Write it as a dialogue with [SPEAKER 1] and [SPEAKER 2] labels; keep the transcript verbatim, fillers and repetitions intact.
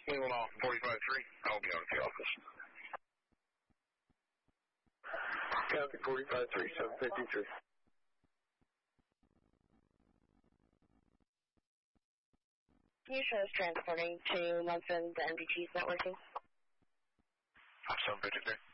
[SPEAKER 1] Anyone off forty-five three? I'll be out of the office.
[SPEAKER 2] Copy forty-five three, seven fifty-three.
[SPEAKER 3] Can you show us transporting to Munson, the M D T's networking?
[SPEAKER 1] seven fifty-three.